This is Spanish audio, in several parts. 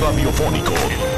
radiofónico.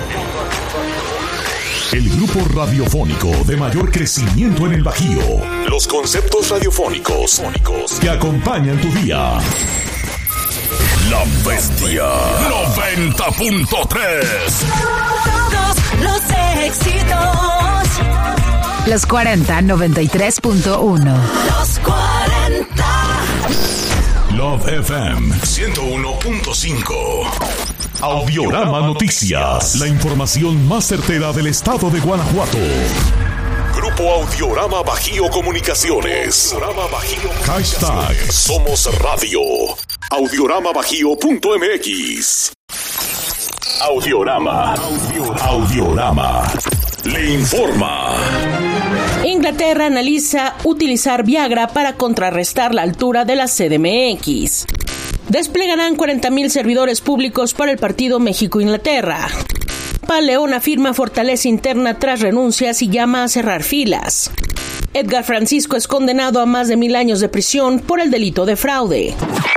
El grupo radiofónico de mayor crecimiento en el Bajío. Los conceptos radiofónicos que acompañan tu día. La Bestia 90.3. Todos los éxitos. Los 40 93.1. Los 40. Love FM 101.5. Audiorama Noticias. La información más certera del estado de Guanajuato. Grupo Audiorama Bajío Comunicaciones. Hashtag Somos Radio. Audioramabajío.mx. Audiorama. Le informa. Inglaterra analiza utilizar Viagra para contrarrestar la altura de la CDMX. Desplegarán 40,000 servidores públicos para el partido México-Inglaterra. León afirma fortaleza interna tras renuncias y llama a cerrar filas. Edgar Francisco es condenado a más de 1,000 años de prisión por el delito de fraude.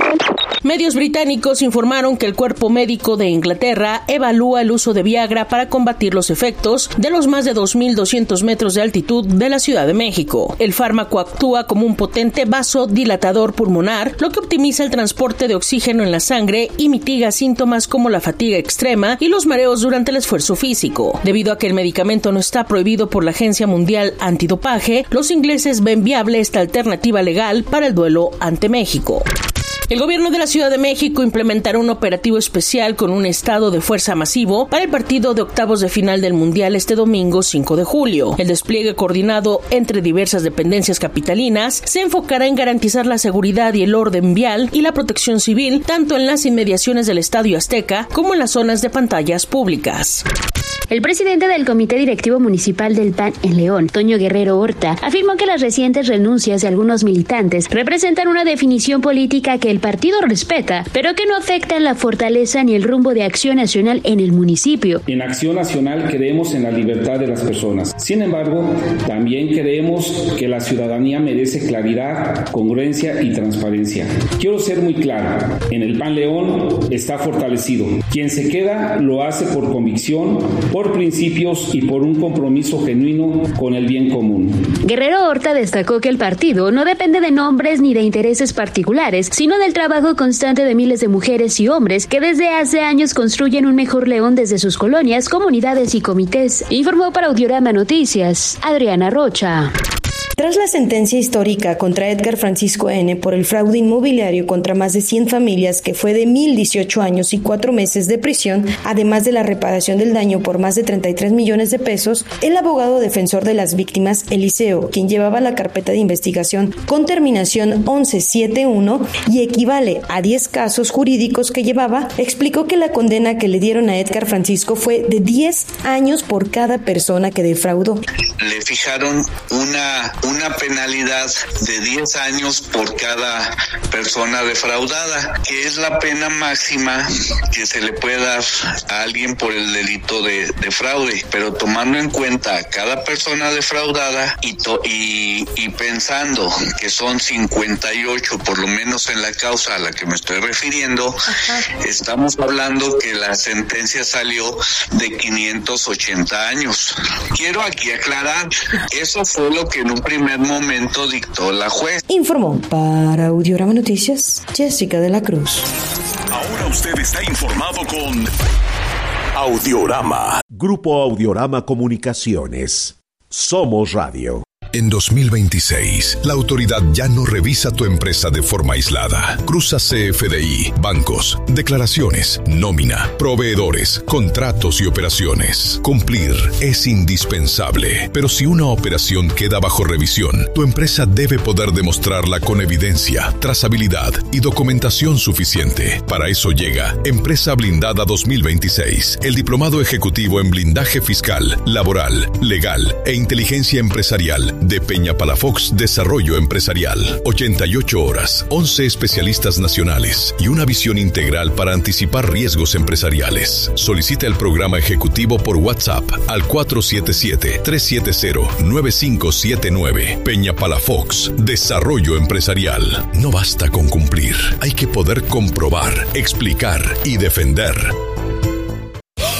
Medios británicos informaron que el cuerpo médico de Inglaterra evalúa el uso de Viagra para combatir los efectos de los más de 2,200 metros de altitud de la Ciudad de México. El fármaco actúa como un potente vasodilatador pulmonar, lo que optimiza el transporte de oxígeno en la sangre y mitiga síntomas como la fatiga extrema y los mareos durante el esfuerzo físico. Debido a que el medicamento no está prohibido por la Agencia Mundial Antidopaje, los ingleses ven viable esta alternativa legal para el duelo ante México. El gobierno de la Ciudad de México implementará un operativo especial con un estado de fuerza masivo para el partido de octavos de final del Mundial este domingo 5 de julio. El despliegue coordinado entre diversas dependencias capitalinas se enfocará en garantizar la seguridad y el orden vial y la protección civil tanto en las inmediaciones del Estadio Azteca como en las zonas de pantallas públicas. El presidente del Comité Directivo Municipal del PAN en León, Toño Guerrero Horta, afirmó que las recientes renuncias de algunos militantes representan una definición política que el partido respeta, pero que no afectan la fortaleza ni el rumbo de Acción Nacional en el municipio. En Acción Nacional creemos en la libertad de las personas. Sin embargo, también creemos que la ciudadanía merece claridad, congruencia y transparencia. Quiero ser muy claro, en el PAN León está fortalecido. Quien se queda lo hace por convicción, por principios y por un compromiso genuino con el bien común. Guerrero Horta destacó que el partido no depende de nombres ni de intereses particulares, sino del trabajo constante de miles de mujeres y hombres que desde hace años construyen un mejor León desde sus colonias, comunidades y comités. Informó para Audiorama Noticias, Adriana Rocha. Tras la sentencia histórica contra Edgar Francisco N. por el fraude inmobiliario contra más de 100 familias, que fue de 1,018 años y 4 meses de prisión, además de la reparación del daño por más de 33 millones de pesos, el abogado defensor de las víctimas, Eliseo, quien llevaba la carpeta de investigación con terminación 1171 y equivale a 10 casos jurídicos que llevaba, explicó que la condena que le dieron a Edgar Francisco fue de 10 años por cada persona que defraudó. Le fijaron una penalidad de 10 años por cada persona defraudada, que es la pena máxima que se le puede dar a alguien por el delito de fraude, pero tomando en cuenta a cada persona defraudada y pensando que son 58 por lo menos en la causa a la que me estoy refiriendo, estamos hablando que la sentencia salió de 580 años. Quiero aquí aclarar, eso fue lo que en un primer momento dictó la juez. Informó para Audiorama Noticias, Jessica de la Cruz. Ahora usted está informado con Audiorama. Grupo Audiorama Comunicaciones. Somos Radio. En 2026, la autoridad ya no revisa tu empresa de forma aislada. Cruza CFDI, bancos, declaraciones, nómina, proveedores, contratos y operaciones. Cumplir es indispensable, pero si una operación queda bajo revisión, tu empresa debe poder demostrarla con evidencia, trazabilidad y documentación suficiente. Para eso llega Empresa Blindada 2026, el diplomado ejecutivo en blindaje fiscal, laboral, legal e inteligencia empresarial de Peña Palafox Desarrollo Empresarial. 88 horas, 11 especialistas nacionales y una visión integral para anticipar riesgos empresariales. Solicita el programa ejecutivo por WhatsApp al 477-370-9579. Peña Palafox Desarrollo Empresarial. No basta con cumplir, hay que poder comprobar, explicar y defender.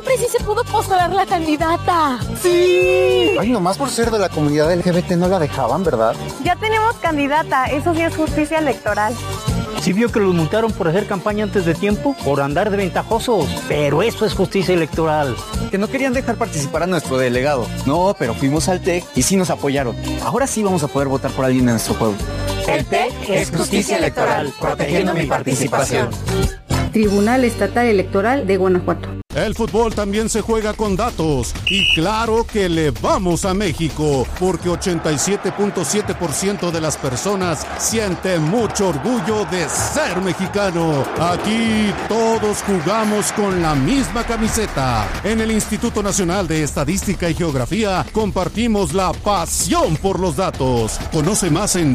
siempre sí se pudo postular la candidata. ¡Sí! Ay, nomás por ser de la comunidad LGBT no la dejaban, ¿verdad? Ya tenemos candidata, eso sí es justicia electoral. Sí vio que los multaron por hacer campaña antes de tiempo, por andar de ventajosos, pero eso es justicia electoral. Que no querían dejar participar a nuestro delegado. No, pero fuimos al TEC y sí nos apoyaron. Ahora sí vamos a poder votar por alguien en nuestro pueblo. El TEC es justicia electoral, protegiendo mi participación. Tribunal Estatal Electoral de Guanajuato. El fútbol también se juega con datos y claro que le vamos a México porque 87.7% de las personas sienten mucho orgullo de ser mexicano. Aquí todos jugamos con la misma camiseta. En el Instituto Nacional de Estadística y Geografía compartimos la pasión por los datos. Conoce más en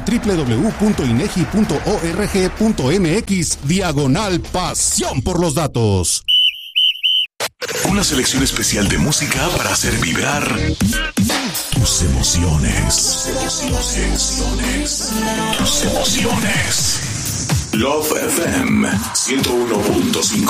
www.inegi.org.mx/pasión por los datos. Una selección especial de música para hacer vibrar tus emociones. Tus emociones. Love FM 101.5.